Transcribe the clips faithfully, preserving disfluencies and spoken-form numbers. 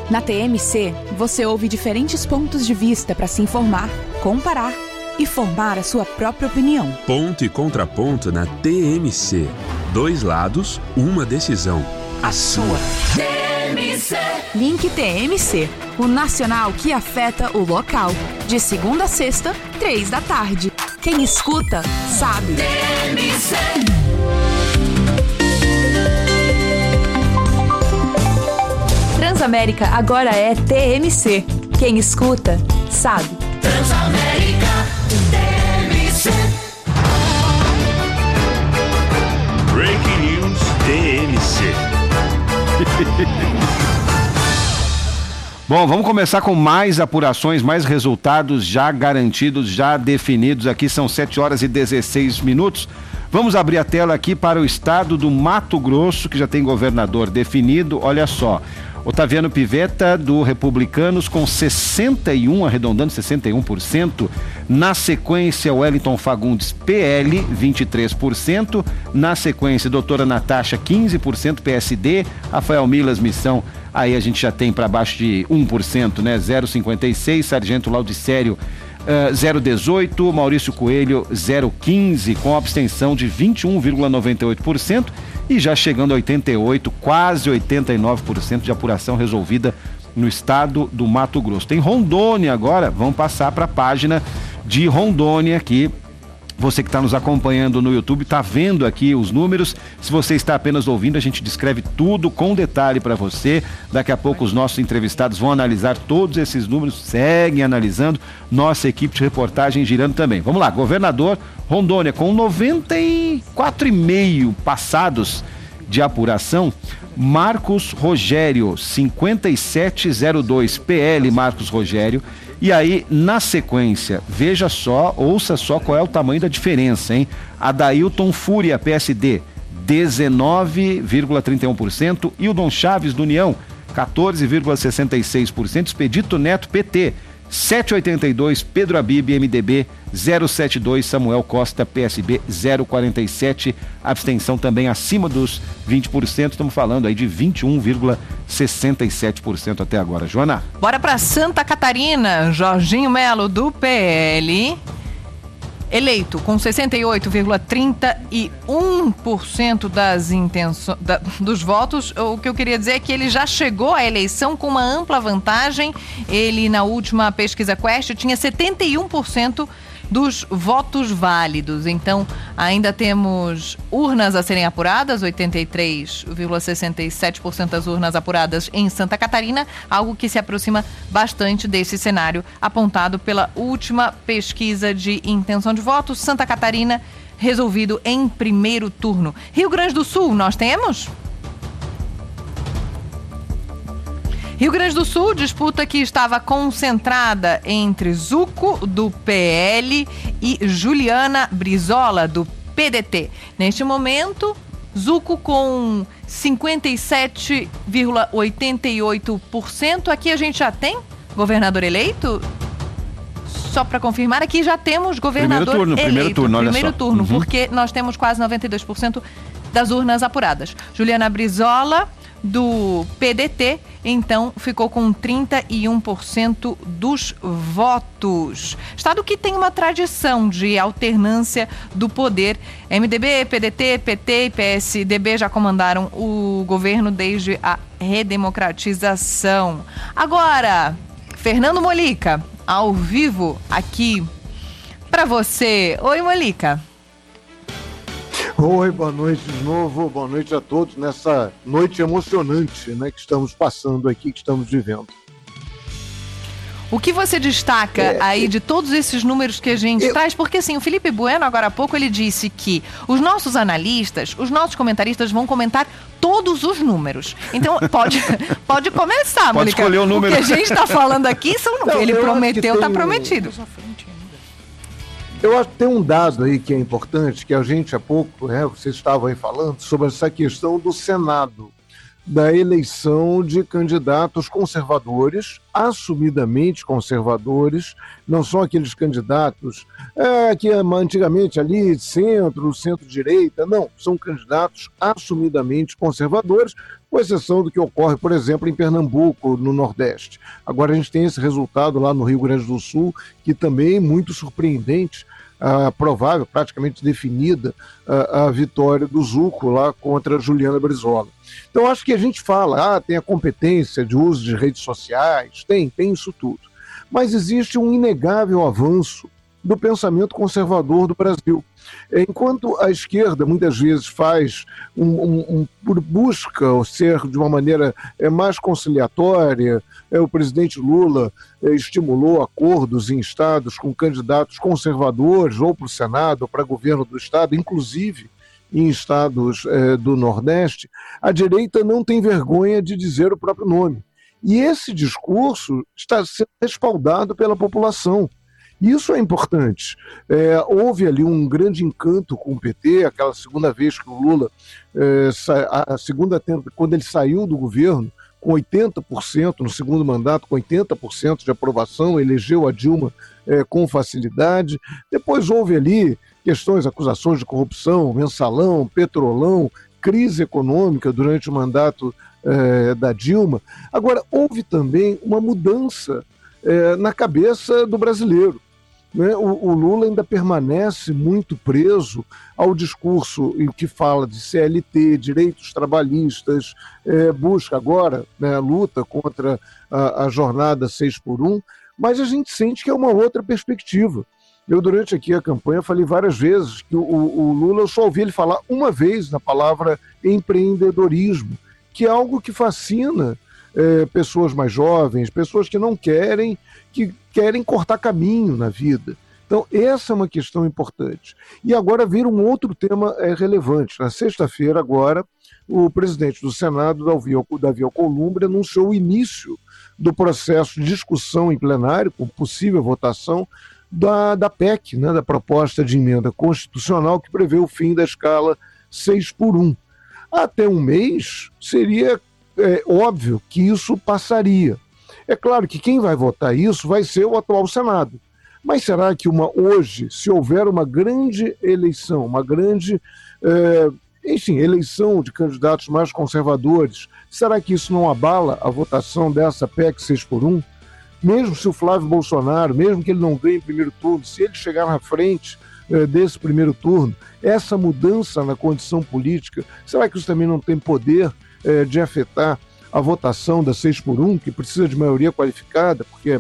Na T M C, você ouve diferentes pontos de vista para se informar, comparar e formar a sua própria opinião. Ponto e contraponto na T M C. Dois lados, uma decisão. A sua. T M C. Link T M C, o nacional que afeta o local. De segunda a sexta, três da tarde. Quem escuta, sabe. T M C. Transamérica agora é T M C. Quem escuta, sabe. Transamérica, T M C. Breaking News T M C. Bom, vamos começar com mais apurações, mais resultados já garantidos, já definidos. Aqui são sete horas e dezesseis minutos. Vamos abrir a tela aqui para o estado do Mato Grosso, que já tem governador definido. Olha só, Otaviano Pivetta, do Republicanos, com sessenta e um por cento, arredondando sessenta e um por cento. Na sequência, Wellington Fagundes, P L, vinte e três por cento. Na sequência, doutora Natasha, quinze por cento, P S D. Rafael Milas, Missão, aí a gente já tem para baixo de um por cento, né? zero vírgula cinquenta e seis. Sargento Laudicério, uh, zero vírgula dezoito. Maurício Coelho, zero vírgula quinze, com abstenção de vinte e um vírgula noventa e oito por cento. E já chegando a oitenta e oito por cento, quase oitenta e nove por cento de apuração resolvida no estado do Mato Grosso. Tem Rondônia agora, vamos passar para a página de Rondônia aqui. Você que está nos acompanhando no YouTube está vendo aqui os números. Se você está apenas ouvindo, a gente descreve tudo com detalhe para você. Daqui a pouco os nossos entrevistados vão analisar todos esses números, seguem analisando. Nossa equipe de reportagem girando também. Vamos lá, governador Rondônia com noventa e quatro vírgula cinco passados de apuração. Marcos Rogério, cinquenta e sete vírgula zero dois, P L Marcos Rogério. E aí, na sequência, veja só, ouça só qual é o tamanho da diferença, hein? Adailton Fúria, P S D, dezenove vírgula trinta e um por cento. E o Dom Chaves, do União, quatorze vírgula sessenta e seis por cento. Expedito Neto, P T, sete vírgula oitenta e dois. Pedro Abib, M D B, zero vírgula setenta e dois. Samuel Costa, P S B, zero vírgula quarenta e sete. Abstenção também acima dos vinte por cento. Estamos falando aí de vinte e um vírgula sessenta e sete por cento até agora. Joana? Bora para Santa Catarina. Jorginho Melo, do P L, eleito com sessenta e oito vírgula trinta e um por cento das intenções, da, dos votos. O que eu queria dizer é que ele já chegou à eleição com uma ampla vantagem. Ele, na última pesquisa Quest, tinha setenta e um por cento dos votos válidos. Então, ainda temos urnas a serem apuradas, oitenta e três vírgula sessenta e sete por cento das urnas apuradas em Santa Catarina, algo que se aproxima bastante desse cenário apontado pela última pesquisa de intenção de voto. Santa Catarina resolvido em primeiro turno. Rio Grande do Sul, nós temos? Rio Grande do Sul, disputa que estava concentrada entre Zuco, do P L, e Juliana Brizola, do P D T. Neste momento, Zuco com cinquenta e sete vírgula oitenta e oito por cento. Aqui a gente já tem governador eleito? Só para confirmar, aqui já temos governador primeiro turno, eleito. Primeiro turno, olha primeiro só. turno, Uhum. Porque nós temos quase noventa e dois por cento das urnas apuradas. Juliana Brizola, do P D T, então ficou com trinta e um por cento dos votos. Estado que tem uma tradição de alternância do poder. M D B, P D T, P T e P S D B já comandaram o governo desde a redemocratização. Agora, Fernando Molica, ao vivo aqui para você. Oi, Molica. Oi, boa noite de novo, boa noite a todos nessa noite emocionante, né, que estamos passando aqui, que estamos vivendo. O que você destaca é, aí de todos esses números que a gente eu... traz? Porque assim, o Felipe Bueno, agora há pouco, ele disse que os nossos analistas, os nossos comentaristas vão comentar todos os números. Então, pode, pode começar, pode Molica. Escolher o número. O que a gente está falando aqui são números. Ele prometeu, está prometido. Eu acho que tem um dado aí que é importante, que a gente há pouco, né, vocês estavam aí falando, sobre essa questão do Senado. da eleição de candidatos conservadores, assumidamente conservadores, não são aqueles candidatos é, que antigamente ali centro, centro-direita, não, são candidatos assumidamente conservadores, com exceção do que ocorre, por exemplo, em Pernambuco, no Nordeste. Agora a gente tem esse resultado lá no Rio Grande do Sul, que também é muito surpreendente, a provável, praticamente definida, a, a vitória do Zucco lá contra a Juliana Brizola. Então acho que a gente fala, ah, tem a competência de uso de redes sociais, tem, tem isso tudo. Mas existe um inegável avanço do pensamento conservador do Brasil. Enquanto a esquerda muitas vezes faz um, um, um busca ser de uma maneira é, mais conciliatória, é, o presidente Lula é, estimulou acordos em estados com candidatos conservadores, ou para o Senado, ou para governo do estado, inclusive em estados é, do Nordeste, a direita não tem vergonha de dizer o próprio nome. E esse discurso está sendo respaldado pela população. Isso é importante. É, houve ali um grande encanto com o P T, aquela segunda vez que o Lula, é, a segunda quando ele saiu do governo, com oitenta por cento no segundo mandato, com oitenta por cento de aprovação, elegeu a Dilma é, com facilidade. Depois houve ali questões, acusações de corrupção, mensalão, petrolão, crise econômica durante o mandato é, da Dilma. Agora, houve também uma mudança é, na cabeça do brasileiro. Né? O, o Lula ainda permanece muito preso ao discurso em que fala de C L T, direitos trabalhistas, é, busca agora, né, luta contra a, a jornada seis por um, mas a gente sente que é uma outra perspectiva. Eu, durante aqui a campanha, falei várias vezes que o, o Lula, eu só ouvi ele falar uma vez na palavra empreendedorismo, que é algo que fascina é, pessoas mais jovens, pessoas que não querem, que querem cortar caminho na vida. Então, essa é uma questão importante. E agora vir um outro tema é, relevante. Na sexta-feira, agora, o presidente do Senado, Davi Alcolumbre, anunciou o início do processo de discussão em plenário, com possível votação, da, da P E C, né, da proposta de emenda constitucional que prevê o fim da escala seis por um. Até um mês, seria é, óbvio que isso passaria. É claro que quem vai votar isso vai ser o atual Senado. Mas será que uma, hoje, se houver uma grande eleição, uma grande, é, enfim, eleição de candidatos mais conservadores, será que isso não abala a votação dessa P E C seis por um? Mesmo se o Flávio Bolsonaro, mesmo que ele não ganhe em primeiro turno, se ele chegar na frente é, desse primeiro turno, essa mudança na condição política, será que isso também não tem poder é, de afetar a votação da seis por um, que precisa de maioria qualificada, porque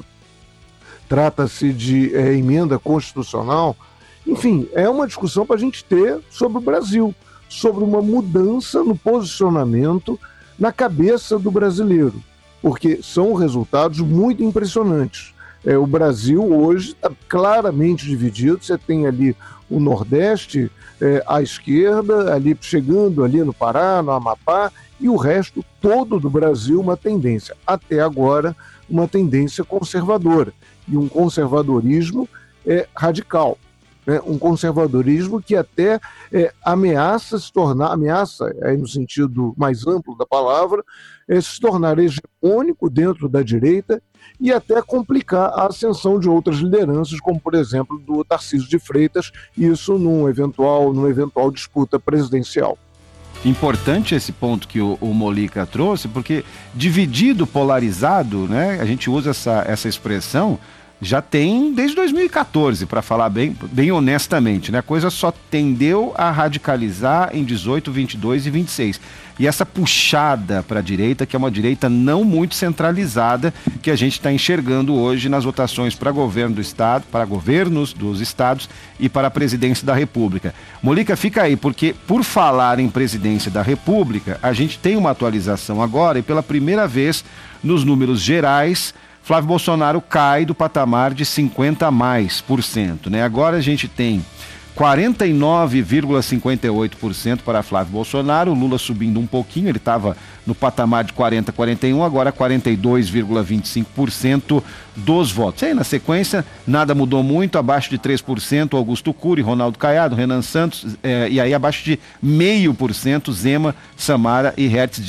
trata-se de é, emenda constitucional? Enfim, é uma discussão para a gente ter sobre o Brasil, sobre uma mudança no posicionamento na cabeça do brasileiro, porque são resultados muito impressionantes. É, o Brasil hoje está claramente dividido, você tem ali o Nordeste é, à esquerda, ali chegando ali no Pará, no Amapá, e o resto todo do Brasil uma tendência, até agora, uma tendência conservadora, e um conservadorismo é, radical, né? Um conservadorismo que até é, ameaça se tornar, ameaça, aí no sentido mais amplo da palavra, é, se tornar hegemônico dentro da direita e até complicar a ascensão de outras lideranças, como por exemplo do Tarcísio de Freitas, isso num eventual, numa eventual disputa presidencial. Importante esse ponto que o, o Molica trouxe, porque dividido, polarizado, né, a gente usa essa, essa expressão, já tem desde dois mil e quatorze, para falar bem, bem honestamente, né? A coisa só tendeu a radicalizar em dezoito, vinte e dois e vinte e seis. E essa puxada para a direita, que é uma direita não muito centralizada, que a gente está enxergando hoje nas votações para governo do estado, para governos dos estados e para a presidência da República. Molica, fica aí, porque por falar em presidência da República, a gente tem uma atualização agora e pela primeira vez nos números gerais, Flávio Bolsonaro cai do patamar de cinquenta mais por cento, né? Agora a gente tem quarenta e nove vírgula cinquenta e oito por cento para Flávio Bolsonaro, o Lula subindo um pouquinho, ele estava no patamar de quarenta, quarenta e um, agora quarenta e dois vírgula vinte e cinco por cento dos votos. E aí na sequência, nada mudou muito, abaixo de três por cento Augusto Cury, Ronaldo Caiado, Renan Santos, eh, e aí abaixo de zero vírgula cinco por cento Zema, Samara e Hertz Dias.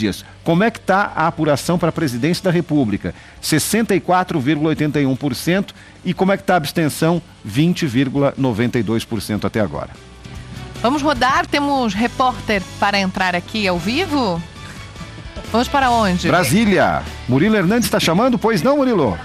Como é que está a apuração para a presidência da República? sessenta e quatro vírgula oitenta e um por cento. E como é que está a abstenção? vinte vírgula noventa e dois por cento até agora. Vamos rodar, temos repórter para entrar aqui ao vivo? Vamos para onde? Brasília. Murilo Hernandes está chamando? Pois não, Murilo?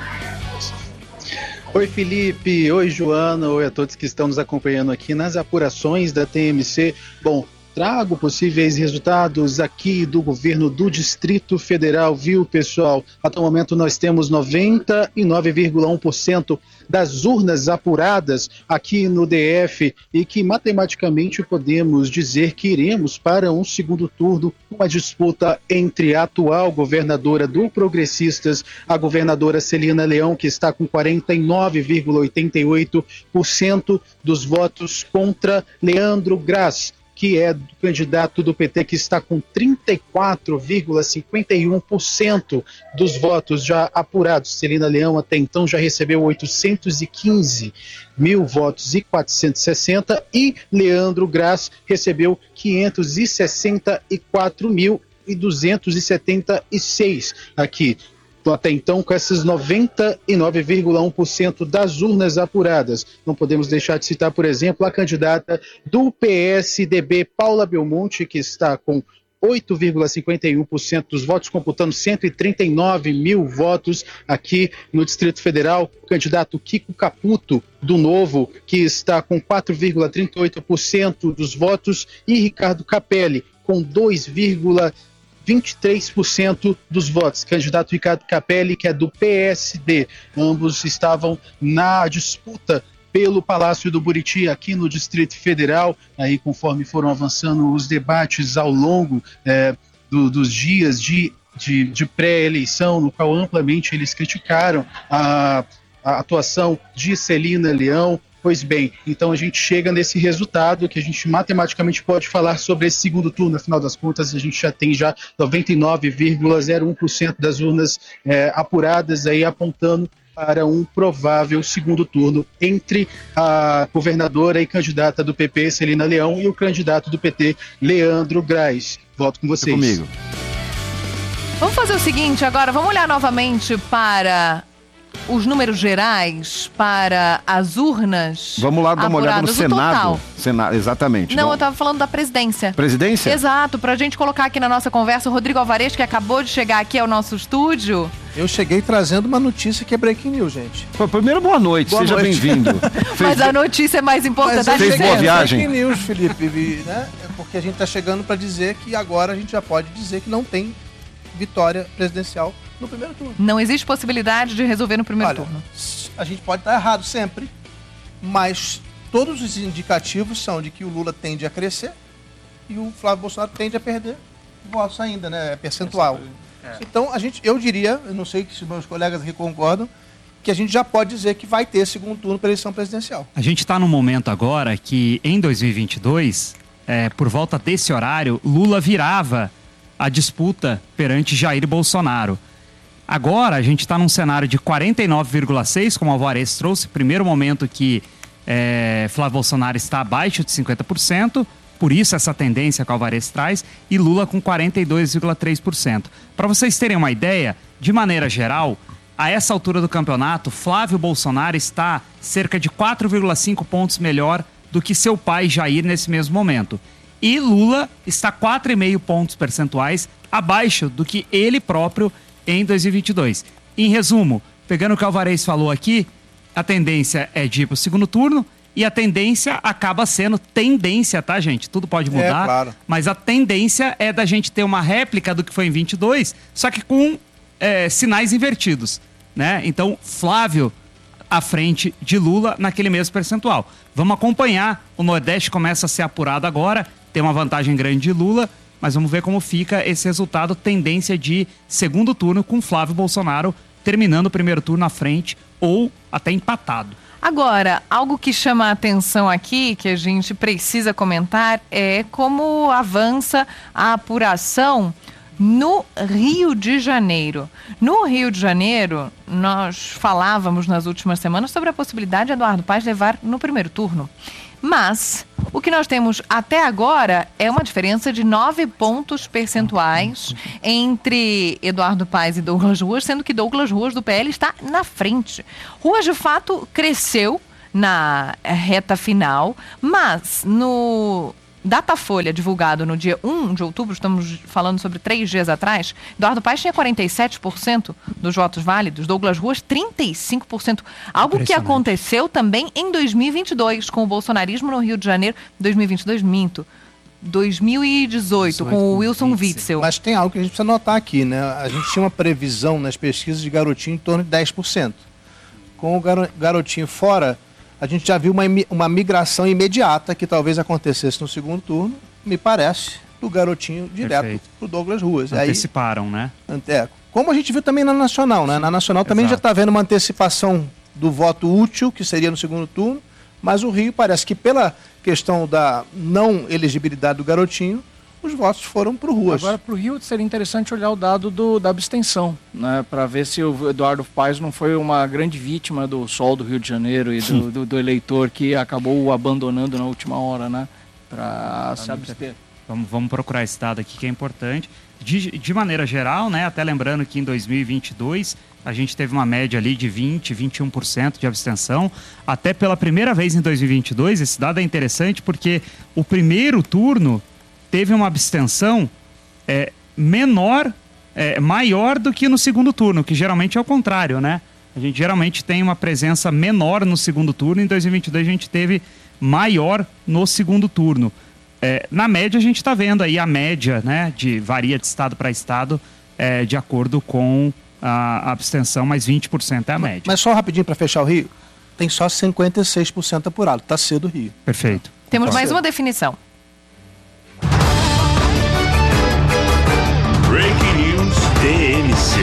Oi, Felipe. Oi, Joana. Oi a todos que estão nos acompanhando aqui nas apurações da T M C. Bom, trago possíveis resultados aqui do governo do Distrito Federal, viu, pessoal? Até o momento nós temos noventa e nove vírgula um por cento das urnas apuradas aqui no D F e que matematicamente podemos dizer que iremos para um segundo turno, uma disputa entre a atual governadora do Progressistas, a governadora Celina Leão, que está com quarenta e nove vírgula oitenta e oito por cento dos votos, contra Leandro Graz, que é do candidato do P T, que está com trinta e quatro vírgula cinquenta e um por cento dos votos já apurados. Celina Leão até então já recebeu oitocentos e quinze mil votos e quatrocentos e sessenta e Leandro Graz recebeu quinhentos e sessenta e quatro mil e duzentos e setenta e seis aqui. Até então, com essas noventa e nove vírgula um por cento das urnas apuradas. Não podemos deixar de citar, por exemplo, a candidata do P S D B, Paula Belmonte, que está com oito vírgula cinquenta e um por cento dos votos, computando cento e trinta e nove mil votos aqui no Distrito Federal. O candidato Kiko Caputo, do Novo, que está com quatro vírgula trinta e oito por cento dos votos, e Ricardo Capelli, com dois vírgula vinte e três por cento dos votos. Candidato Ricardo Capelli, que é do P S D. Ambos estavam na disputa pelo Palácio do Buriti, aqui no Distrito Federal. Aí, conforme foram avançando os debates ao longo é, do, dos dias de, de, de pré-eleição, no qual amplamente eles criticaram a, a atuação de Celina Leão. Pois bem, então a gente chega nesse resultado que a gente matematicamente pode falar sobre esse segundo turno. Afinal das contas, a gente já tem já noventa e nove vírgula zero um por cento das urnas é, apuradas aí, apontando para um provável segundo turno entre a governadora e candidata do P P, Celina Leão, e o candidato do P T, Leandro Graz. Volto com vocês. É comigo. Vamos fazer o seguinte agora, vamos olhar novamente para os números gerais, para as urnas. Vamos lá dar uma olhada no Senado. Senado, exatamente. Não, Vamos. eu estava falando da presidência. Presidência? Exato, para a gente colocar aqui na nossa conversa o Rodrigo Alvarez, que acabou de chegar aqui ao nosso estúdio. Eu cheguei trazendo uma notícia que é breaking news, gente. Pô, primeiro, boa noite, boa seja bem-vindo. Mas a notícia é mais importante. Mas fez boa viagem. Breaking news, Felipe, né? Porque a gente está chegando para dizer que agora a gente já pode dizer que não tem vitória presidencial no primeiro turno. Não existe possibilidade de resolver no primeiro Olha, turno. A gente pode estar errado sempre, mas todos os indicativos são de que o Lula tende a crescer e o Flávio Bolsonaro tende a perder votos ainda, né? Percentual. É. Então, a gente, eu diria, eu não sei se meus colegas aqui concordam, que a gente já pode dizer que vai ter segundo turno para a eleição presidencial. A gente está num momento agora que, em dois mil e vinte e dois, é, por volta desse horário, Lula virava a disputa perante Jair Bolsonaro. Agora a gente está num cenário de quarenta e nove vírgula seis, como o Alvarez trouxe, primeiro momento que é, Flávio Bolsonaro está abaixo de cinquenta por cento, por isso essa tendência que o Alvarez traz, e Lula com quarenta e dois vírgula três por cento. Para vocês terem uma ideia, de maneira geral, a essa altura do campeonato, Flávio Bolsonaro está cerca de quatro vírgula cinco pontos melhor do que seu pai Jair nesse mesmo momento. E Lula está quatro vírgula cinco pontos percentuais abaixo do que ele próprio em dois mil e vinte e dois. Em resumo, pegando o que o Alvarez falou aqui, a tendência é de ir para o segundo turno e a tendência acaba sendo tendência, tá, gente? Tudo pode mudar, é, claro. Mas a tendência é da gente ter uma réplica do que foi em vinte e dois, só que com é, sinais invertidos, né? Então, Flávio à frente de Lula naquele mesmo percentual. Vamos acompanhar, o Nordeste começa a ser apurado agora, tem uma vantagem grande de Lula, mas vamos ver como fica esse resultado, tendência de segundo turno com Flávio Bolsonaro terminando o primeiro turno à frente ou até empatado. Agora, algo que chama a atenção aqui, que a gente precisa comentar, é como avança a apuração no Rio de Janeiro. No Rio de Janeiro, nós falávamos nas últimas semanas sobre a possibilidade de Eduardo Paes levar no primeiro turno. Mas o que nós temos até agora é uma diferença de nove pontos percentuais entre Eduardo Paes e Douglas Ruas, sendo que Douglas Ruas do P L está na frente. Ruas, de fato, cresceu na reta final, mas no Datafolha, divulgado no dia um de outubro, estamos falando sobre três dias atrás, Eduardo Paes tinha quarenta e sete por cento dos votos válidos, Douglas Ruas trinta e cinco por cento. Algo que aconteceu também em dois mil e vinte e dois, com o bolsonarismo no Rio de Janeiro, dois mil e vinte e dois, minto, dois mil e dezoito, com o Wilson Witzel. Mas tem algo que a gente precisa notar aqui, né? A gente tinha uma previsão nas pesquisas de Garotinho em torno de dez por cento. Com o garo- Garotinho fora, a gente já viu uma, uma migração imediata que talvez acontecesse no segundo turno, me parece, do Garotinho direto para o Douglas Ruas. Anteciparam, Aí, né? É, como a gente viu também na Nacional, né? Na Nacional também Exato. já está vendo uma antecipação do voto útil, que seria no segundo turno, mas o Rio parece que pela questão da não elegibilidade do Garotinho, os votos foram para o Ruas. Agora, para o Rio, seria interessante olhar o dado do, da abstenção, né, para ver se o Eduardo Paes não foi uma grande vítima do sol do Rio de Janeiro e do, do, do eleitor que acabou o abandonando na última hora, né, para se abster. Vamos, vamos procurar esse dado aqui que é importante. De, de maneira geral, né, até lembrando que em dois mil e vinte e dois a gente teve uma média ali de vinte, vinte e um por cento de abstenção. Até pela primeira vez em dois mil e vinte e dois, esse dado é interessante porque o primeiro turno teve uma abstenção é, menor, é, maior do que no segundo turno, que geralmente é o contrário, né? A gente geralmente tem uma presença menor no segundo turno, em dois mil e vinte e dois a gente teve maior no segundo turno. É, na média a gente está vendo aí a média, né, de, varia de estado para estado, é, de acordo com a abstenção, mas vinte por cento é a média. Mas só rapidinho para fechar o Rio, tem só cinquenta e seis por cento apurado, está cedo o Rio. Perfeito. Temos Pode mais ser. uma definição. Breaking News T M C.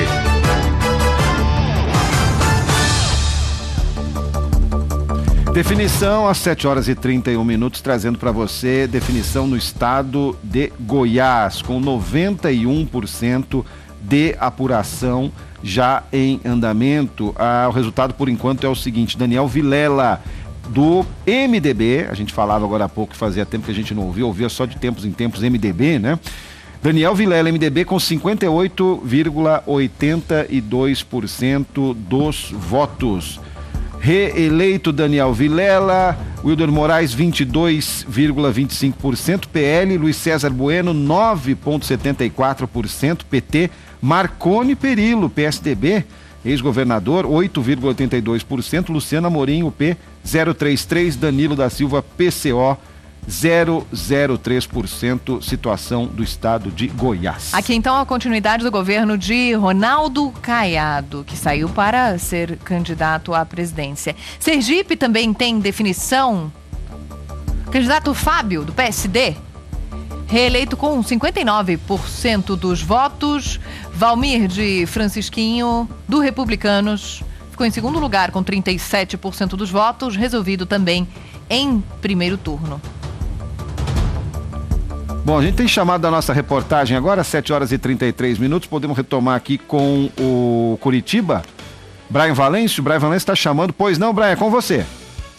Definição às sete horas e trinta e um minutos, trazendo para você definição no estado de Goiás, com noventa e um por cento de apuração já em andamento. Ah, o resultado, por enquanto, é o seguinte: Daniel Vilela, do M D B, a gente falava agora há pouco que fazia tempo que a gente não ouvia, ouvia só de tempos em tempos M D B, né? Daniel Vilela, M D B, com cinquenta e oito vírgula oitenta e dois por cento dos votos. Reeleito Daniel Vilela, Wilder Moraes, vinte e dois vírgula vinte e cinco por cento, P L, Luiz César Bueno, nove vírgula setenta e quatro por cento, P T, Marconi Perillo, P S D B, ex-governador, oito vírgula oitenta e dois por cento, Luciana Morim, U P, zero vírgula trinta e três, Danilo da Silva, P C O, zero vírgula zero três por cento, situação do estado de Goiás. Aqui então a continuidade do governo de Ronaldo Caiado, que saiu para ser candidato à presidência. Sergipe também tem definição. Candidato Fábio, do P S D, reeleito com cinquenta e nove por cento dos votos. Valmir de Francisquinho, do Republicanos, ficou em segundo lugar com trinta e sete por cento dos votos, resolvido também em primeiro turno. Bom, a gente tem chamado da nossa reportagem agora, sete horas e trinta e três minutos. Podemos retomar aqui com o Curitiba. Brian Valêncio, Brian Valêncio está chamando. Pois não, Brian, é com você.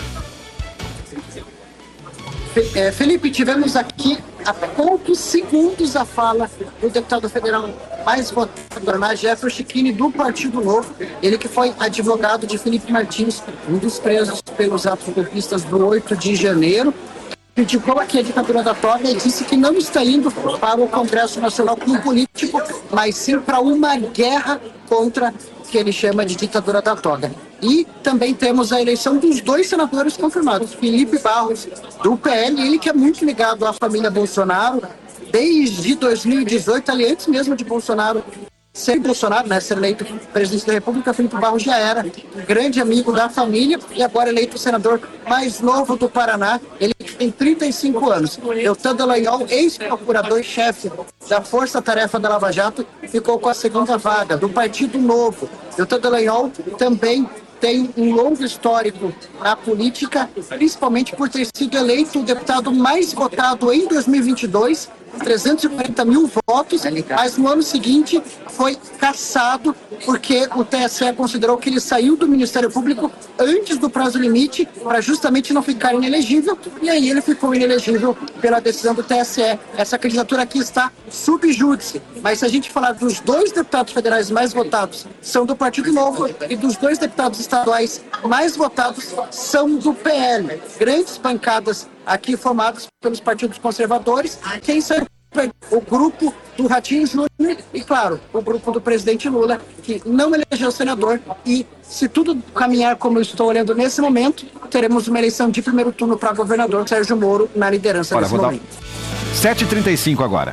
É, Felipe, tivemos aqui há poucos segundos a fala do deputado federal mais votado, mais Jefferson Chiquini, do Partido Novo. Ele que foi advogado de Felipe Martins, um dos presos pelos atos golpistas do oito de janeiro. Criticou aqui a ditadura da toga e disse que não está indo para o Congresso Nacional como político, mas sim para uma guerra contra o que ele chama de ditadura da toga. E também temos a eleição dos dois senadores confirmados, Felipe Barros, do P L, ele que é muito ligado à família Bolsonaro, desde dois mil e dezoito, ali antes mesmo de Bolsonaro ser Bolsonaro, né, ser eleito presidente da República. Felipe Barros já era um grande amigo da família e agora eleito o senador mais novo do Paraná. Ele tem trinta e cinco anos. Deltan Dallagnol, ex-procurador-chefe da Força Tarefa da Lava Jato, ficou com a segunda vaga do Partido Novo. Deltan Dallagnol também tem um longo histórico na política, principalmente por ter sido eleito o deputado mais votado em dois mil e vinte e dois trezentos e quarenta mil votos, mas no ano seguinte foi cassado porque o T S E considerou que ele saiu do Ministério Público antes do prazo limite para justamente não ficar inelegível, e aí ele ficou inelegível pela decisão do T S E. Essa candidatura aqui está sub júdice, mas se a gente falar dos dois deputados federais mais votados são do Partido Novo e dos dois deputados estaduais mais votados são do P L. Grandes bancadas aqui formadas pelos partidos conservadores. Quem saiu foi o grupo do Ratinho Júnior e, claro, o grupo do presidente Lula, que não elegeu senador. E se tudo caminhar como eu estou olhando nesse momento, teremos uma eleição de primeiro turno para governador Sérgio Moro na liderança Bora, nesse vou momento. Dar... sete e trinta e cinco agora.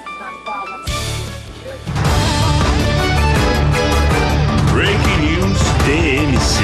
Breaking News T M C.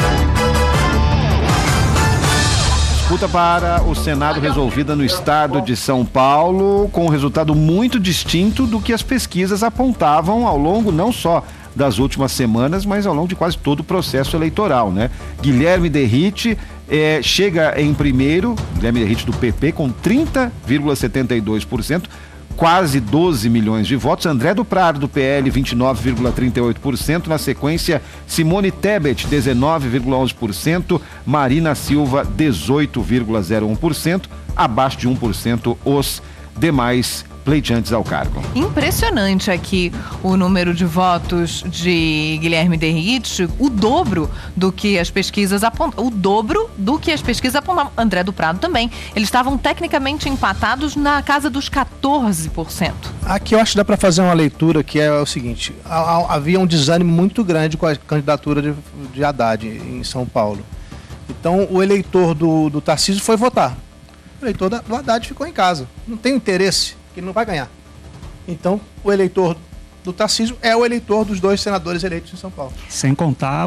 Disputa para o Senado resolvida no estado de São Paulo, com um resultado muito distinto do que as pesquisas apontavam ao longo não só das últimas semanas, mas ao longo de quase todo o processo eleitoral, né? Guilherme Derrite eh, chega em primeiro, Guilherme Derrite do P P, com trinta vírgula setenta e dois por cento, quase doze milhões de votos. André do Prado, do P L, vinte e nove vírgula trinta e oito por cento. Na sequência, Simone Tebet, dezenove vírgula onze por cento. Marina Silva, dezoito vírgula zero um por cento. Abaixo de um por cento os demais pleiteantes ao cargo. Impressionante aqui o número de votos de Guilherme Derrite, o dobro do que as pesquisas apontam, o dobro do que as pesquisas apontavam. André do Prado também. Eles estavam tecnicamente empatados na casa dos quatorze por cento. Aqui eu acho que dá para fazer uma leitura que é o seguinte: havia um desânimo muito grande com a candidatura de, de Haddad em São Paulo. Então o eleitor do, do Tarcísio foi votar. O eleitor do Haddad ficou em casa. Não tem interesse, que ele não vai ganhar. Então, o eleitor do Tarcísio é o eleitor dos dois senadores eleitos em São Paulo. Sem contar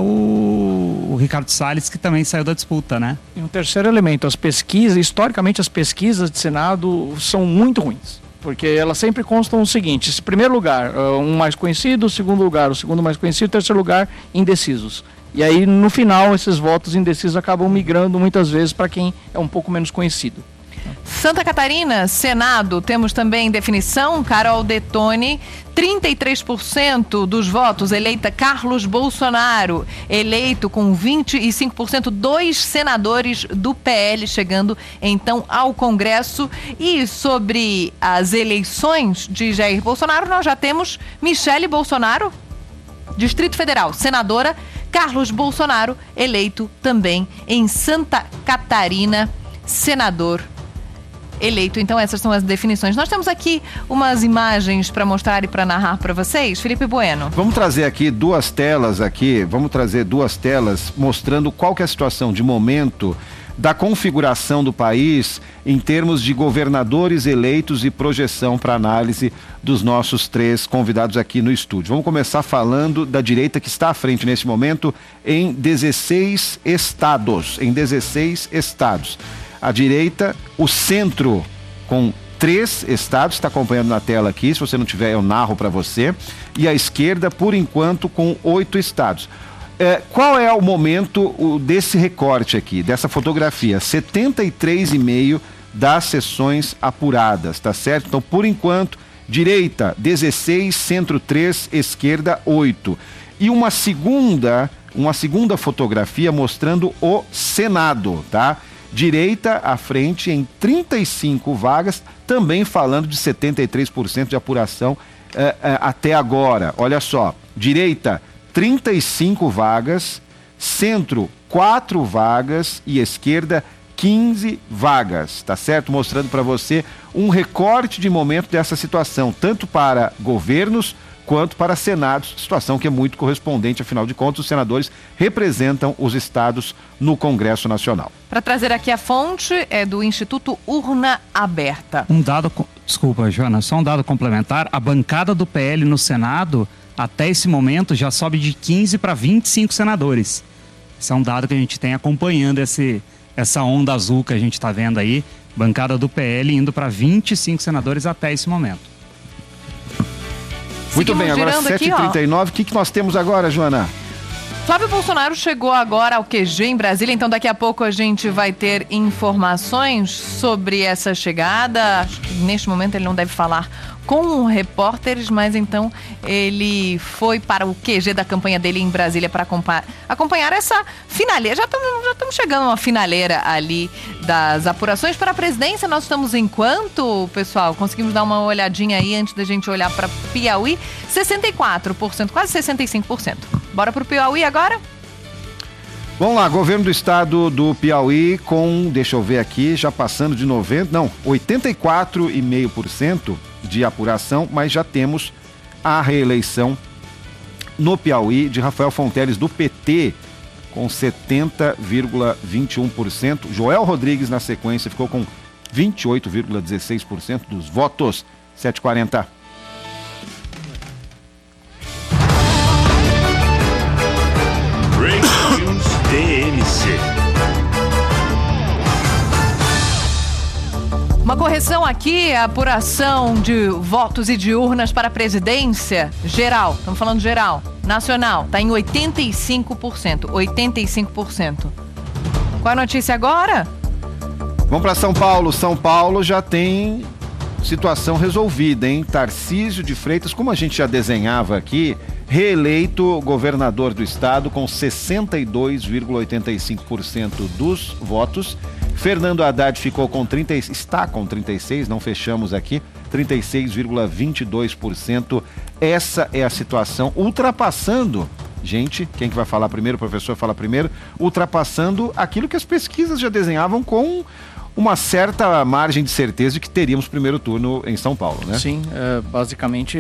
o, o Ricardo Salles, que também saiu da disputa, né? E um terceiro elemento, as pesquisas, historicamente as pesquisas de Senado são muito ruins. Porque elas sempre constam o seguinte: em primeiro lugar, um mais conhecido, segundo lugar, o segundo mais conhecido, terceiro lugar, indecisos. E aí, no final, esses votos indecisos acabam migrando muitas vezes para quem é um pouco menos conhecido. Santa Catarina, Senado, temos também definição. Carol Detoni, trinta e três por cento dos votos, eleita Carlos Bolsonaro, eleito com vinte e cinco por cento, dois senadores do P L chegando então ao Congresso. E sobre as eleições de Jair Bolsonaro, nós já temos Michele Bolsonaro, Distrito Federal, senadora, Carlos Bolsonaro, eleito também em Santa Catarina, senador eleito. Então essas são as definições. Nós temos aqui umas imagens para mostrar e para narrar para vocês. Felipe Bueno. Vamos trazer aqui duas telas aqui, vamos trazer duas telas mostrando qual que é a situação de momento da configuração do país em termos de governadores eleitos e projeção para análise dos nossos três convidados aqui no estúdio. Vamos começar falando da direita, que está à frente nesse momento em dezesseis estados, em dezesseis estados. A direita, o centro com três estados, está acompanhando na tela aqui, se você não tiver eu narro para você, e a esquerda, por enquanto, com oito estados. É, qual é o momento o, desse recorte aqui, dessa fotografia? setenta e três vírgula cinco por cento das sessões apuradas, tá certo? Então, por enquanto, direita dezesseis, centro três, esquerda oito. E uma segunda, uma segunda fotografia mostrando o Senado, tá? Direita à frente em trinta e cinco vagas, também falando de setenta e três por cento de apuração eh, eh, até agora. Olha só, direita trinta e cinco vagas, centro quatro vagas e esquerda quinze vagas, tá certo? Mostrando para você um recorte de momento dessa situação, tanto para governos quanto para senados, situação que é muito correspondente, afinal de contas, os senadores representam os estados no Congresso Nacional. Para trazer aqui a fonte é do Instituto Urna Aberta. Um dado, desculpa, Joana, só um dado complementar, a bancada do P L no Senado, até esse momento, já sobe de quinze para vinte e cinco senadores. Esse é um dado que a gente tem acompanhando esse, essa onda azul que a gente está vendo aí, bancada do P L indo para vinte e cinco senadores até esse momento. Muito bem, agora sete e trinta e nove, o que, que nós temos agora, Joana? Flávio Bolsonaro chegou agora ao Q G em Brasília, então daqui a pouco a gente vai ter informações sobre essa chegada. Acho que neste momento ele não deve falar com repórteres, mas então ele foi para o Q G da campanha dele em Brasília para acompanhar essa finaleira. Já estamos já estamos chegando a uma finaleira ali das apurações para a presidência. Nós estamos em quanto, pessoal? Conseguimos dar uma olhadinha aí antes da gente olhar para Piauí? sessenta e quatro por cento, quase sessenta e cinco por cento. Bora para o Piauí agora? Vamos lá, governo do estado do Piauí com, deixa eu ver aqui, já passando de noventa, não, oitenta e quatro vírgula cinco por cento de apuração, mas já temos a reeleição no Piauí de Rafael Fonteles do P T com setenta vírgula vinte e um por cento. Joel Rodrigues na sequência ficou com vinte e oito vírgula dezesseis por cento dos votos. sete e quarenta. Breaking News T M C. Uma correção aqui, a apuração de votos e de urnas para a presidência geral, estamos falando geral, nacional, está em oitenta e cinco por cento, oitenta e cinco por cento. Qual a notícia agora? Vamos para São Paulo. São Paulo já tem situação resolvida, hein? Tarcísio de Freitas, como a gente já desenhava aqui, reeleito governador do estado com sessenta e dois vírgula oitenta e cinco por cento dos votos. Fernando Haddad ficou com trinta, está com trinta e seis, não fechamos aqui, trinta e seis vírgula vinte e dois por cento. Essa é a situação, ultrapassando, gente, quem que vai falar primeiro? O professor fala primeiro, ultrapassando aquilo que as pesquisas já desenhavam com uma certa margem de certeza de que teríamos primeiro turno em São Paulo, né? Sim, é, basicamente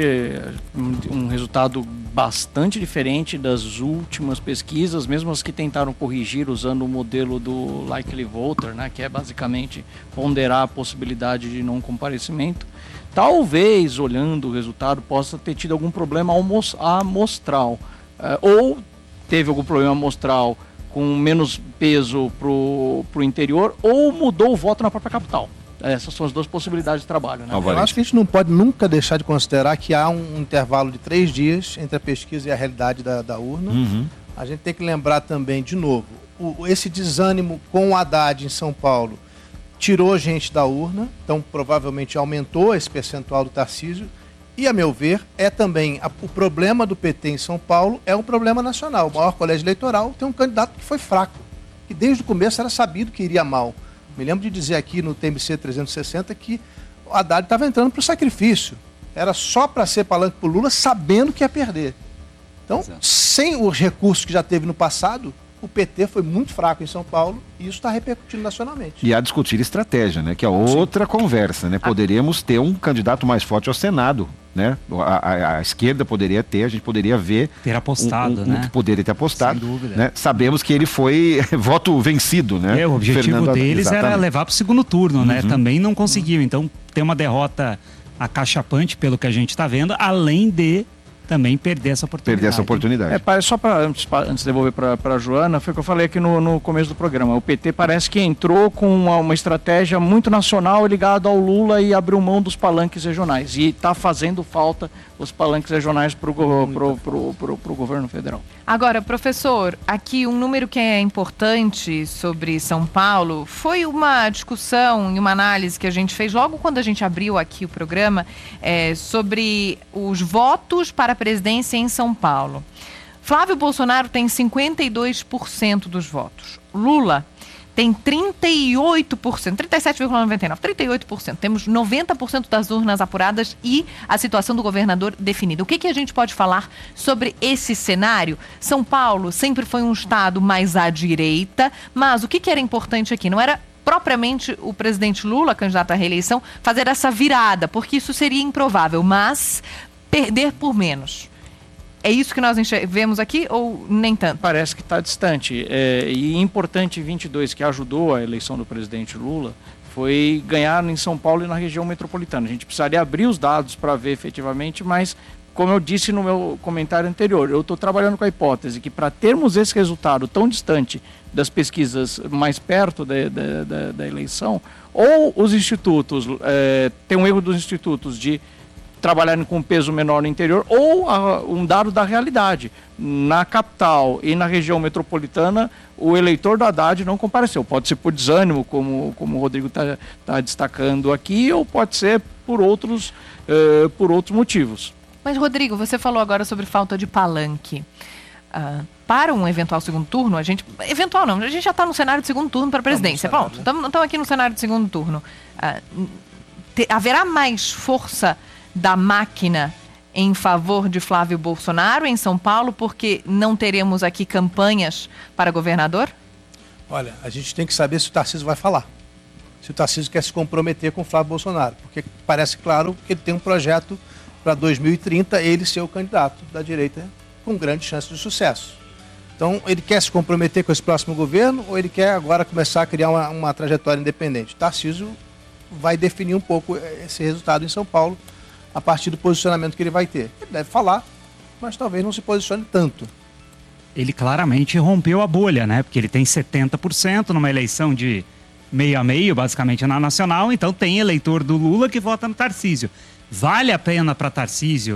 um, um resultado bastante diferente das últimas pesquisas, mesmo as que tentaram corrigir usando o modelo do likely voter, né, que é basicamente ponderar a possibilidade de não comparecimento. Talvez, olhando o resultado, possa ter tido algum problema amostral, é, ou teve algum problema amostral com menos peso para o interior, ou mudou o voto na própria capital. Essas são as duas possibilidades de trabalho, né? Eu acho que a gente não pode nunca deixar de considerar que há um intervalo de três dias entre a pesquisa e a realidade da, da urna. Uhum. A gente tem que lembrar também, de novo, o, esse desânimo com o Haddad em São Paulo tirou gente da urna, então provavelmente aumentou esse percentual do Tarcísio. E, a meu ver, é também a, o problema do P T em São Paulo é um problema nacional. O maior colégio eleitoral tem um candidato que foi fraco, que desde o começo era sabido que iria mal. Me lembro de dizer aqui no T M C trezentos e sessenta que o Haddad estava entrando para o sacrifício. Era só para ser palanque para o Lula, sabendo que ia perder. Então, Exato. sem os recursos que já teve no passado, o P T foi muito fraco em São Paulo e isso está repercutindo nacionalmente. E a discutir estratégia, né? Que é outra Sim. conversa, né? Poderíamos ter um candidato mais forte ao Senado, né? A, a, a esquerda poderia ter, a gente poderia ver... Ter apostado, um, um, né? Um, poderia ter apostado. Sem dúvida. Né? Sabemos que ele foi voto vencido, né? É, o objetivo Fernando, deles exatamente. era levar para o segundo turno, uhum. né? Também não conseguiu. Então, tem uma derrota acachapante, pelo que a gente está vendo, além de também perder essa oportunidade. Perder essa oportunidade. É, parece, só para antes, antes de devolver para a Joana, foi o que eu falei aqui no, no começo do programa. O P T parece que entrou com uma, uma estratégia muito nacional ligada ao Lula e abriu mão dos palanques regionais. E está fazendo falta os palanques regionais para o go, pro, pro, pro, pro governo federal. Agora, professor, aqui um número que é importante sobre São Paulo foi uma discussão e uma análise que a gente fez logo quando a gente abriu aqui o programa é, sobre os votos para a presidência em São Paulo. Flávio Bolsonaro tem cinquenta e dois por cento dos votos. Lula tem trinta e oito por cento, trinta e sete vírgula noventa e nove por cento, trinta e oito por cento. Temos noventa por cento das urnas apuradas e a situação do governador definida. O que, que a gente pode falar sobre esse cenário? São Paulo sempre foi um estado mais à direita, mas o que, que era importante aqui? Não era propriamente o presidente Lula, candidato à reeleição, fazer essa virada, porque isso seria improvável, mas perder por menos. É isso que nós vemos aqui ou nem tanto? Parece que está distante. É, e importante vinte e dois, que ajudou a eleição do presidente Lula, foi ganhar em São Paulo e na região metropolitana. A gente precisaria abrir os dados para ver efetivamente, mas, como eu disse no meu comentário anterior, eu estou trabalhando com a hipótese que para termos esse resultado tão distante das pesquisas mais perto da, da, da, da eleição, ou os institutos, é, tem um erro dos institutos de trabalharem com peso menor no interior, ou a, um dado da realidade. Na capital e na região metropolitana, o eleitor do Haddad não compareceu. Pode ser por desânimo, como, como o Rodrigo está tá destacando aqui, ou pode ser por outros, uh, por outros motivos. Mas, Rodrigo, você falou agora sobre falta de palanque. Uh, para um eventual segundo turno, a gente... Eventual não, a gente já está no cenário de segundo turno para a presidência. Pronto, estamos aqui no cenário de segundo turno. Uh, te, haverá mais força da máquina em favor de Flávio Bolsonaro em São Paulo, porque não teremos aqui campanhas para governador? Olha, a gente tem que saber se o Tarcísio vai falar. Se o Tarcísio quer se comprometer com o Flávio Bolsonaro. Porque parece claro que ele tem um projeto para dois mil e trinta, ele ser o candidato da direita com grande chance de sucesso. Então, ele quer se comprometer com esse próximo governo ou ele quer agora começar a criar uma, uma trajetória independente? Tarcísio vai definir um pouco esse resultado em São Paulo a partir do posicionamento que ele vai ter. Ele deve falar, mas talvez não se posicione tanto. Ele claramente rompeu a bolha, né? Porque ele tem setenta por cento numa eleição de meio a meio, basicamente na nacional, então tem eleitor do Lula que vota no Tarcísio. Vale a pena para Tarcísio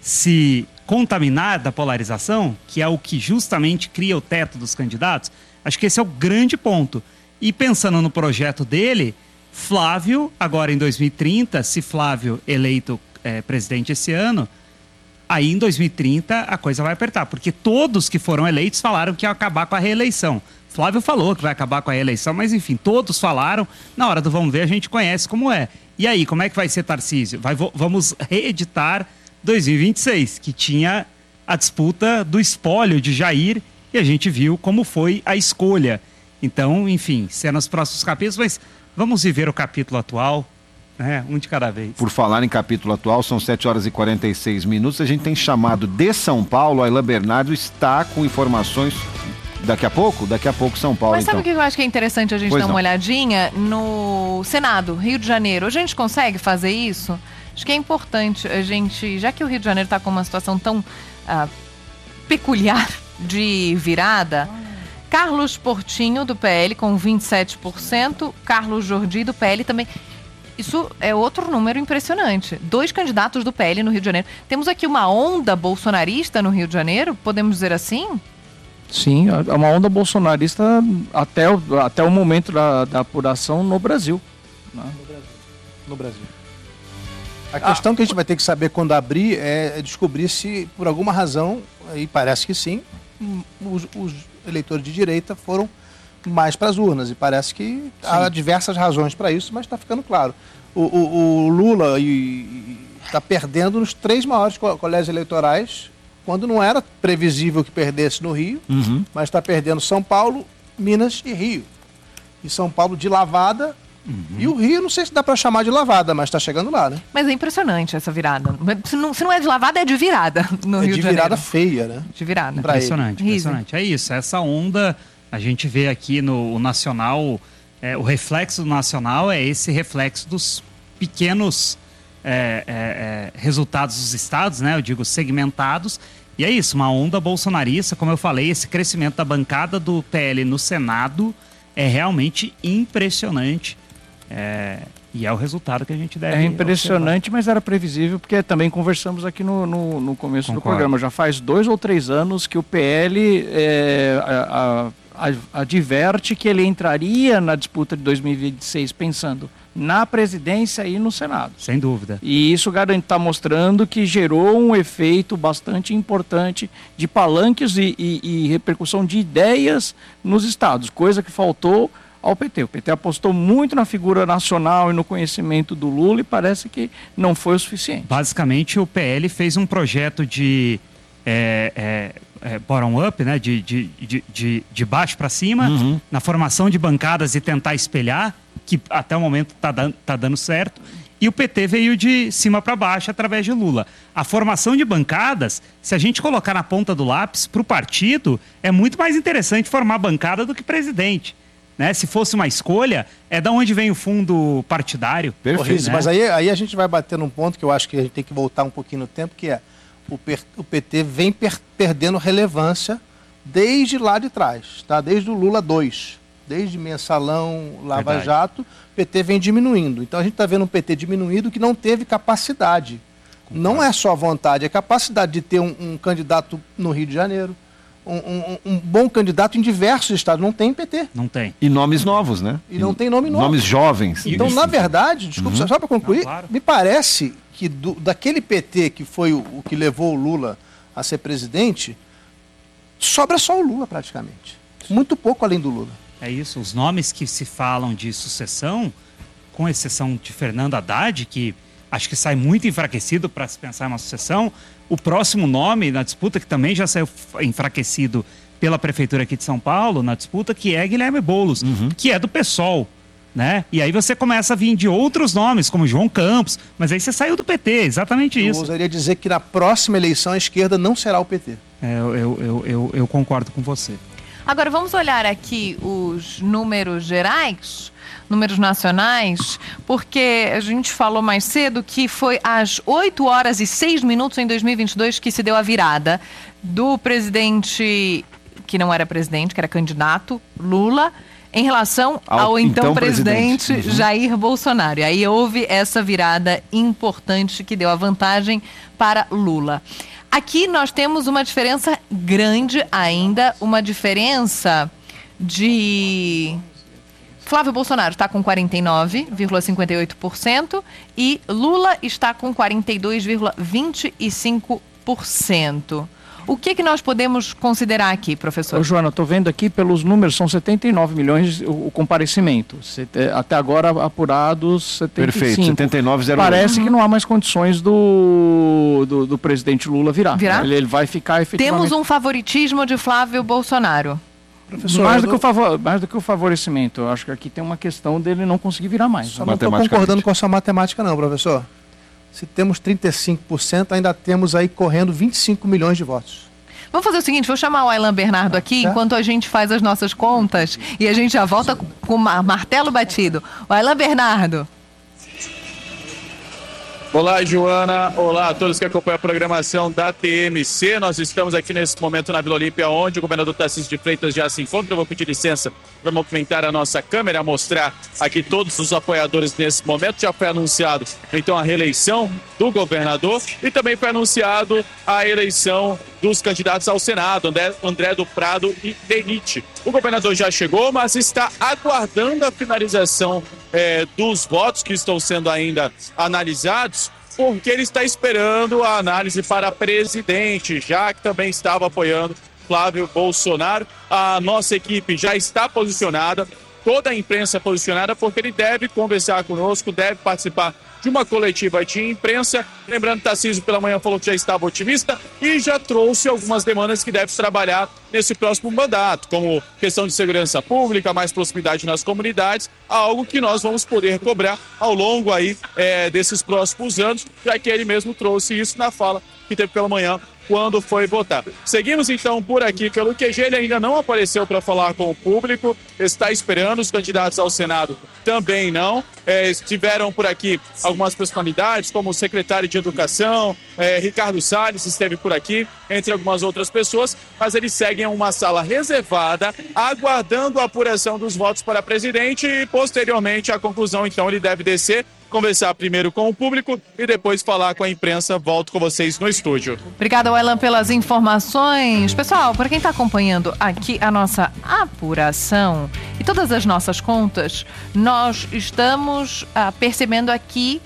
se contaminar da polarização, que é o que justamente cria o teto dos candidatos? Acho que esse é o grande ponto. E pensando no projeto dele, Flávio, agora em dois mil e trinta, se Flávio eleito é, presidente esse ano, aí em dois mil e trinta a coisa vai apertar, porque todos que foram eleitos falaram que ia acabar com a reeleição. Flávio falou que vai acabar com a reeleição, mas enfim, todos falaram. Na hora do vamos ver, a gente conhece como é. E aí, como é que vai ser, Tarcísio? Vai, vamos reeditar dois mil e vinte e seis, que tinha a disputa do espólio de Jair, e a gente viu como foi a escolha. Então, enfim, serão os próximos capítulos, mas vamos viver o capítulo atual, né? Um de cada vez. Por falar em capítulo atual, são sete horas e quarenta e seis minutos. A gente tem chamado de São Paulo, a Ayla Bernardo está com informações daqui a pouco, daqui a pouco São Paulo. Mas sabe então. o que eu acho que é interessante a gente Pois dar uma não. olhadinha? No Senado, Rio de Janeiro. A gente consegue fazer isso? Acho que é importante a gente, já que o Rio de Janeiro está com uma situação tão ah, peculiar de virada, Carlos Portinho, do P L, com vinte e sete por cento, Carlos Jordi, do P L, também. Isso é outro número impressionante. Dois candidatos do P L no Rio de Janeiro. Temos aqui uma onda bolsonarista no Rio de Janeiro, podemos dizer assim? Sim, é uma onda bolsonarista até o, até o momento da, da apuração no Brasil. Né? No Brasil. No Brasil. A questão ah, que a gente vai ter que saber quando abrir é descobrir se, por alguma razão, e parece que sim, os, os eleitores de direita foram mais para as urnas. E parece que sim. Há diversas razões para isso, mas está ficando claro. O, o, o Lula está perdendo nos três maiores co- colégios eleitorais, quando não era previsível que perdesse no Rio, Uhum. mas está perdendo São Paulo, Minas e Rio. E São Paulo de lavada. Uhum. E o Rio, não sei se dá para chamar de lavada, mas está chegando lá, né? Mas é impressionante essa virada. Se não, se não é de lavada, é de virada no é Rio de, de Janeiro. virada feia, né? De virada. Impressionante, impressionante. É isso, essa onda, a gente vê aqui no o Nacional, é, o reflexo do Nacional é esse reflexo dos pequenos é, é, é, resultados dos estados, né? Eu digo segmentados. E é isso, uma onda bolsonarista, como eu falei, esse crescimento da bancada do P L no Senado é realmente impressionante. É, e é o resultado que a gente deve É impressionante, observar. Mas era previsível, porque também conversamos aqui no, no, no começo Concordo. do programa. Já faz dois ou três anos que o P L é, a, a, a, adverte que ele entraria na disputa de dois mil e vinte e seis pensando na presidência e no Senado. Sem dúvida. E isso está mostrando que gerou um efeito bastante importante de palanques e, e, e repercussão de ideias nos estados, coisa que faltou ao P T. O P T apostou muito na figura nacional e no conhecimento do Lula e parece que não foi o suficiente. Basicamente, o P L fez um projeto de é, é, é, bottom-up, né? de, de, de, de, de baixo para cima, uhum. na formação de bancadas e tentar espelhar, que até o momento está dando, tá dando certo. E o P T veio de cima para baixo através de Lula. A formação de bancadas, se a gente colocar na ponta do lápis, para o partido, é muito mais interessante formar bancada do que presidente. Né? Se fosse uma escolha, é da onde vem o fundo partidário. Perfeito. Né? Mas aí, aí a gente vai bater num ponto que eu acho que a gente tem que voltar um pouquinho no tempo, que é o, per, o P T vem per, perdendo relevância desde lá de trás, tá? Desde o Lula dois. Desde Mensalão, Lava Verdade. Jato, o P T vem diminuindo. Então a gente está vendo um P T diminuído que não teve capacidade Não é só a vontade, é a capacidade de ter um, um candidato no Rio de Janeiro, um, um, um bom candidato em diversos estados. Não tem P T. Não tem. E nomes novos, né? E não tem nome novo. Nomes jovens. Então, Isso. na verdade, desculpa, Uhum. só para concluir, Não, claro. me parece que do, daquele P T que foi o, o que levou o Lula a ser presidente, sobra só o Lula praticamente. Muito pouco além do Lula. É isso, os nomes que se falam de sucessão, com exceção de Fernando Haddad, que acho que sai muito enfraquecido para se pensar em uma sucessão, o próximo nome na disputa, que também já saiu enfraquecido pela prefeitura aqui de São Paulo, na disputa, que é Guilherme Boulos, uhum. que é do PSOL, né? E aí você começa a vir de outros nomes, como João Campos, mas aí você saiu do P T, exatamente isso. Eu ousaria dizer que na próxima eleição a esquerda não será o P T. É, eu, eu, eu, eu, eu concordo com você. Agora, vamos olhar aqui os números gerais, números nacionais, porque a gente falou mais cedo que foi às oito horas e seis minutos em dois mil e vinte e dois que se deu a virada do presidente, que não era presidente, que era candidato, Lula, em relação ao, ao então, então presidente, presidente. Uhum. Jair Bolsonaro. E aí houve essa virada importante que deu a vantagem para Lula. Aqui nós temos uma diferença grande ainda, uma diferença de... Flávio Bolsonaro está com quarenta e nove vírgula cinquenta e oito por cento e Lula está com quarenta e dois vírgula vinte e cinco por cento. O que que nós podemos considerar aqui, professor? Ô, Joana, eu estou vendo aqui pelos números, são setenta e nove milhões o, o comparecimento. Até agora apurados setenta e cinco. Perfeito, setenta e nove vírgula zero um. Parece uhum. que não há mais condições do, do, do presidente Lula virar. Virar? Ele, ele vai ficar efetivamente... Temos um favoritismo de Flávio Bolsonaro. Professor, mais, do que o favor, mais do que o favorecimento, eu acho que aqui tem uma questão dele não conseguir virar mais. Só não estou concordando com a sua matemática não, professor. Se temos trinta e cinco por cento, ainda temos aí correndo vinte e cinco milhões de votos. Vamos fazer o seguinte, vou chamar o Aylan Bernardo aqui, é? enquanto a gente faz as nossas contas, e a gente já volta com o martelo batido. O Aylan Bernardo. Olá, Joana. Olá a todos que acompanham a programação da T M C. Nós estamos aqui nesse momento na Vila Olímpia, onde o governador Tarcísio de Freitas já se encontra. Eu vou pedir licença para movimentar a nossa câmera, mostrar aqui todos os apoiadores nesse momento. Já foi anunciado, então, a reeleição do governador e também foi anunciado a eleição dos candidatos ao Senado, André, André do Prado e Denite. O governador já chegou, mas está aguardando a finalização é, dos votos que estão sendo ainda analisados, porque ele está esperando a análise para presidente, já que também estava apoiando Flávio Bolsonaro. A nossa equipe já está posicionada, toda a imprensa é posicionada, porque ele deve conversar conosco, deve participar de uma coletiva de imprensa. Lembrando que Tarcísio pela manhã falou que já estava otimista e já trouxe algumas demandas que deve trabalhar nesse próximo mandato, como questão de segurança pública, mais proximidade nas comunidades, algo que nós vamos poder cobrar ao longo aí é, desses próximos anos, já que ele mesmo trouxe isso na fala que teve pela manhã quando foi votar. Seguimos então por aqui pelo Q G, ele ainda não apareceu para falar com o público, está esperando, os candidatos ao Senado também não. É, estiveram por aqui algumas personalidades, como o secretário de Educação, é, Ricardo Salles esteve por aqui, entre algumas outras pessoas, mas eles seguem em uma sala reservada, aguardando a apuração dos votos para presidente e posteriormente a conclusão, então ele deve descer, conversar primeiro com o público e depois falar com a imprensa. Volto com vocês no estúdio. Obrigada, Aylan, pelas informações. Pessoal, para quem está acompanhando aqui a nossa apuração e todas as nossas contas, nós estamos ah, percebendo aqui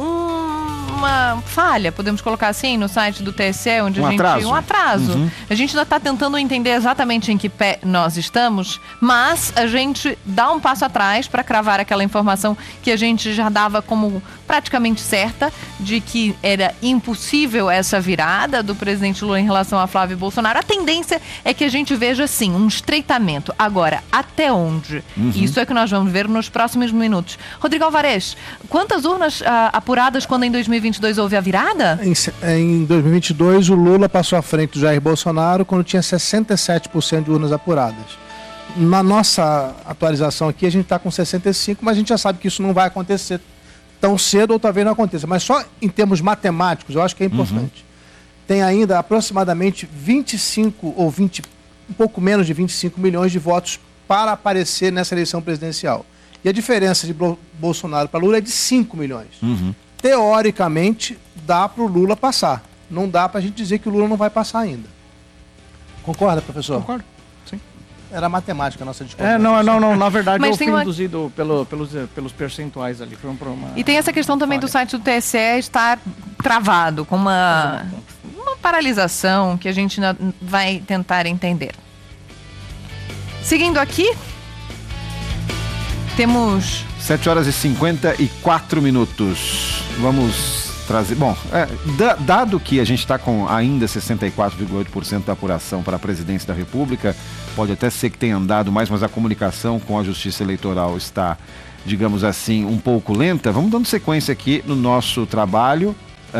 um, uma falha, podemos colocar assim, no site do T S E, onde um a gente... Atraso. Um atraso. Uhum. A gente ainda está tentando entender exatamente em que pé nós estamos, mas a gente dá um passo atrás para cravar aquela informação que a gente já dava como praticamente certa, de que era impossível essa virada do presidente Lula em relação a Flávio Bolsonaro. A tendência é que a gente veja, sim, um estreitamento. Agora, até onde? Uhum. Isso é que nós vamos ver nos próximos minutos. Rodrigo Alvarez, quantas urnas ah, apuradas quando em dois mil e vinte e dois houve a virada? Em, em dois mil e vinte e dois, o Lula passou à frente do Jair Bolsonaro quando tinha sessenta e sete por cento de urnas apuradas. Na nossa atualização aqui, a gente está com sessenta e cinco por cento, mas a gente já sabe que isso não vai acontecer tão cedo ou talvez não aconteça. Mas só em termos matemáticos, eu acho que é importante. Uhum. Tem ainda aproximadamente vinte e cinco ou vinte, um pouco menos de vinte e cinco milhões de votos para aparecer nessa eleição presidencial. E a diferença de Bolsonaro para Lula é de cinco milhões. Uhum. teoricamente, dá para o Lula passar. Não dá para a gente dizer que o Lula não vai passar ainda. Concorda, professor? Concordo, sim. Era matemática a nossa discussão. É, não, não, não, na verdade Mas eu tem fui uma- induzido pelo, pelos, pelos percentuais ali. Foi um problema. E tem essa questão também do site do T S E estar travado, com uma, uma paralisação que a gente ainda vai tentar entender. Seguindo aqui, temos... sete horas e cinquenta e quatro minutos. Vamos trazer... Bom, é, da- dado que a gente está com ainda sessenta e quatro vírgula oito por cento da apuração para a presidência da República, pode até ser que tenha andado mais, mas a comunicação com a Justiça Eleitoral está, digamos assim, um pouco lenta. Vamos dando sequência aqui no nosso trabalho,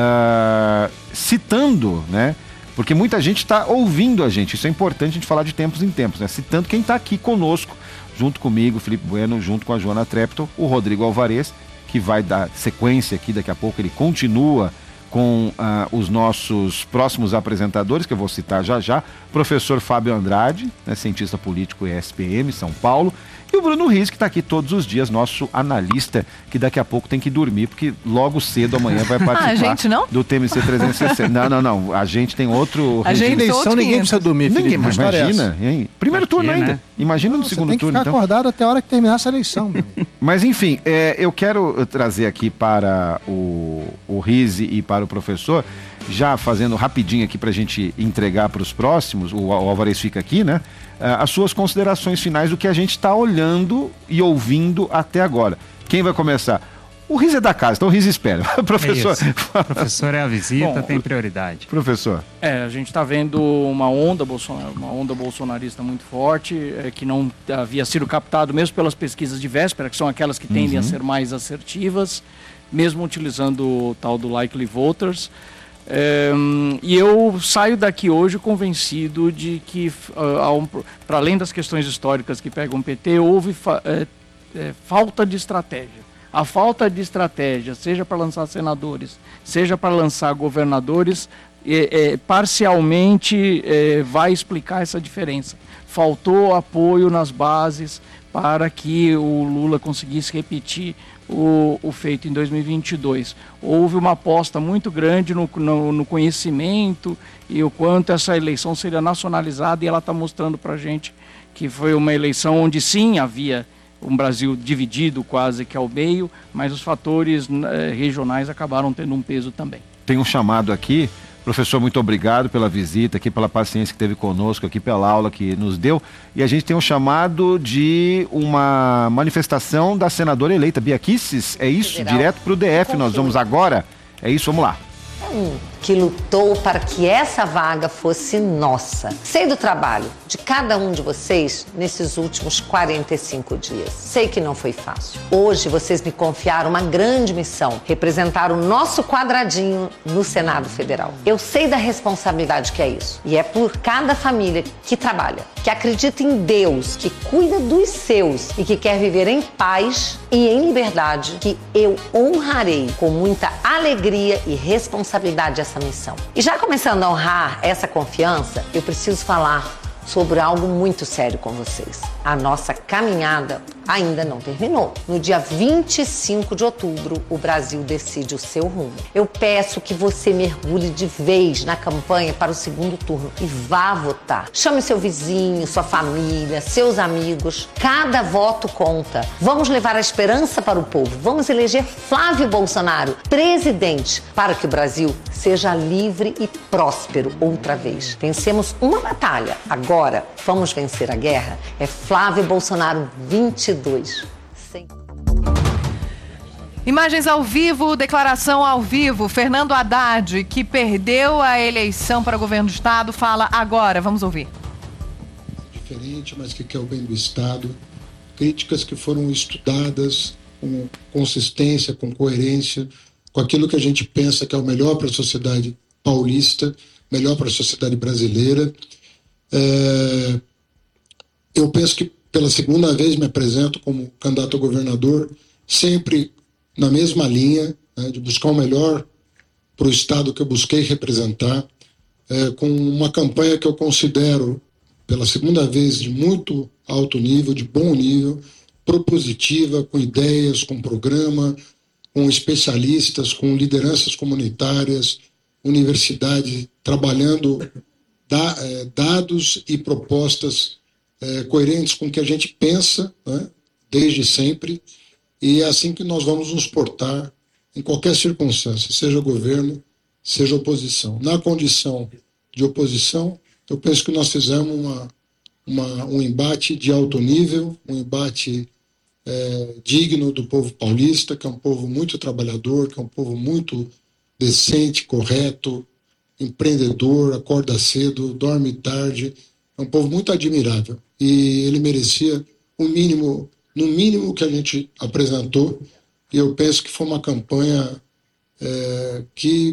ah, citando, né? Porque muita gente está ouvindo a gente. Isso é importante a gente falar de tempos em tempos, né? Citando quem está aqui conosco, junto comigo, Felipe Bueno, junto com a Joana Trepton, o Rodrigo Alvarez, que vai dar sequência aqui, daqui a pouco ele continua com ah, os nossos próximos apresentadores, que eu vou citar já já, professor Fábio Andrade, né, cientista político E S P M, São Paulo, e o Bruno Riz, que está aqui todos os dias, nosso analista, que daqui a pouco tem que dormir, porque logo cedo amanhã vai participar Ah, a gente não? do T M C trezentos e sessenta. Não, não, não, a gente tem outro... A regime. gente eleição, ninguém precisa dormir, Felipe. Ninguém, mas A história é imagina, hein? Primeiro Pra quê, turno ainda. né? Imagina no Você segundo tem que turno, ficar então. acordado até a hora que terminar essa eleição. meu amigo. Mas enfim, é, eu quero trazer aqui para o, o Rize e para o professor, já fazendo rapidinho aqui para a gente entregar para os próximos, o, o Alvarez fica aqui, né? Ah, as suas considerações finais do que a gente está olhando e ouvindo até agora. Quem vai começar? O Rize é da casa, então o Rize espera. Professor. É isso. O professor é a visita, Bom, tem prioridade. Professor. É, a gente está vendo uma onda, bolsonaro, uma onda bolsonarista muito forte, é, que não havia sido captado mesmo pelas pesquisas de véspera, que são aquelas que tendem Uhum. a ser mais assertivas, mesmo utilizando o tal do likely voters. É, e eu saio daqui hoje convencido de que, uh, um, para além das questões históricas que pegam o P T, houve fa é, é, falta de estratégia. A falta de estratégia, seja para lançar senadores, seja para lançar governadores, é, é, parcialmente é, vai explicar essa diferença. Faltou apoio nas bases para que o Lula conseguisse repetir o, o feito em dois mil e vinte e dois. Houve uma aposta muito grande no, no, no conhecimento e o quanto essa eleição seria nacionalizada, e ela está mostrando para a gente que foi uma eleição onde sim havia um Brasil dividido quase que ao meio, mas os fatores eh, regionais acabaram tendo um peso também. Tem um chamado aqui. Professor, muito obrigado pela visita aqui, pela paciência que teve conosco aqui, pela aula que nos deu. E a gente tem um chamado de uma manifestação da senadora eleita, Bia Kicis, é isso? Federal. Direto para o D F, nós vamos agora. É isso, vamos lá. Que lutou para que essa vaga fosse nossa. Sei do trabalho de cada um de vocês nesses últimos quarenta e cinco dias. Sei que não foi fácil. Hoje vocês me confiaram uma grande missão, representar o nosso quadradinho no Senado Federal. Eu sei da responsabilidade que é isso. E é por cada família que trabalha, que acredita em Deus, que cuida dos seus e que quer viver em paz e em liberdade, que eu honrarei com muita alegria e responsabilidade essa missão. E já começando a honrar essa confiança, eu preciso falar sobre algo muito sério com vocês. A nossa caminhada ainda não terminou. No dia vinte e cinco de outubro, o Brasil decide o seu rumo. Eu peço que você mergulhe de vez na campanha para o segundo turno e vá votar. Chame seu vizinho, sua família, seus amigos. Cada voto conta. Vamos levar a esperança para o povo. Vamos eleger Flávio Bolsonaro presidente para que o Brasil seja livre e próspero outra vez. Vencemos uma batalha. Agora, vamos vencer a guerra. É Flávio Bolsonaro vinte e dois. Sem... Imagens ao vivo, declaração ao vivo. Fernando Haddad, que perdeu a eleição para o governo do estado, fala agora. Vamos ouvir. Diferente, mas que quer o bem do Estado. Críticas que foram estudadas com consistência, com coerência, com aquilo que a gente pensa que é o melhor para a sociedade paulista, melhor para a sociedade brasileira. É... Eu penso que pela segunda vez me apresento como candidato a governador, sempre na mesma linha, né, de buscar o melhor para o Estado que eu busquei representar, é, com uma campanha que eu considero, pela segunda vez, de muito alto nível, de bom nível, propositiva, com ideias, com programa, com especialistas, com lideranças comunitárias, universidade, trabalhando da, eh, dados e propostas eh, coerentes com o que a gente pensa, né, desde sempre, e é assim que nós vamos nos portar em qualquer circunstância, seja governo, seja oposição. Na condição de oposição, eu penso que nós fizemos uma, uma, um embate de alto nível, um embate é, digno do povo paulista, que é um povo muito trabalhador, que é um povo muito decente, correto, empreendedor, acorda cedo, dorme tarde, é um povo muito admirável. E ele merecia o mínimo, no mínimo que a gente apresentou, e eu penso que foi uma campanha é, que